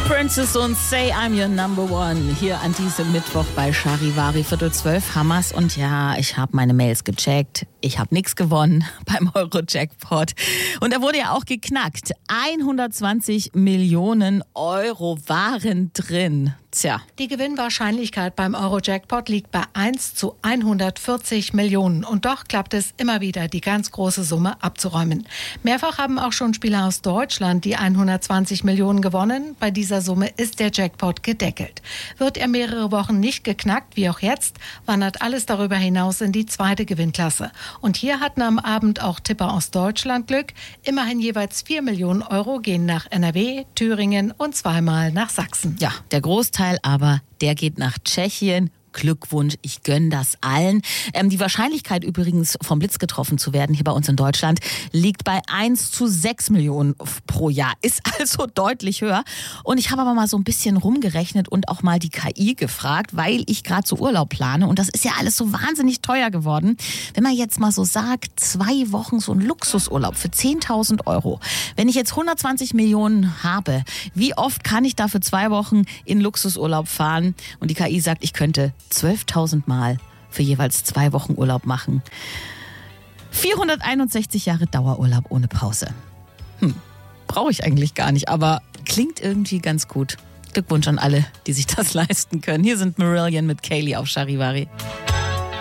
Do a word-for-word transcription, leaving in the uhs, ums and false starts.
Princess und Say I'm Your Number One hier an diesem Mittwoch bei Charivari, Viertel zwölf, Hammers. Und ja, ich habe meine Mails gecheckt. Ich habe nichts gewonnen beim Euro-Jackpot. Und er wurde ja auch geknackt. hundertzwanzig Millionen Euro waren drin. Tja. Die Gewinnwahrscheinlichkeit beim Euro-Jackpot liegt bei eins zu hundertvierzig Millionen. Und doch klappt es immer wieder, die ganz große Summe abzuräumen. Mehrfach haben auch schon Spieler aus Deutschland die hundertzwanzig Millionen gewonnen. Bei dieser Summe ist der Jackpot gedeckelt. Wird er mehrere Wochen nicht geknackt, wie auch jetzt, wandert alles darüber hinaus in die zweite Gewinnklasse. Und hier hatten am Abend auch Tipper aus Deutschland Glück. Immerhin jeweils vier Millionen Euro gehen nach N R W, Thüringen und zweimal nach Sachsen. Ja, der Großteil aber, der geht nach Tschechien. Glückwunsch, ich gönne das allen. Ähm, die Wahrscheinlichkeit übrigens vom Blitz getroffen zu werden hier bei uns in Deutschland liegt bei eins zu sechs Millionen pro Jahr. Ist also deutlich höher. Und ich habe aber mal so ein bisschen rumgerechnet und auch mal die K I gefragt, weil ich gerade so Urlaub plane. Und das ist ja alles so wahnsinnig teuer geworden. Wenn man jetzt mal so sagt, zwei Wochen so ein Luxusurlaub für zehntausend Euro. Wenn ich jetzt hundertzwanzig Millionen habe, wie oft kann ich da für zwei Wochen in Luxusurlaub fahren? Und die K I sagt, ich könnte zwölftausend Mal für jeweils zwei Wochen Urlaub machen. vierhunderteinundsechzig Jahre Dauerurlaub ohne Pause. Hm, brauche ich eigentlich gar nicht, aber klingt irgendwie ganz gut. Glückwunsch an alle, die sich das leisten können. Hier sind Marillion mit Kaylee auf Charivari.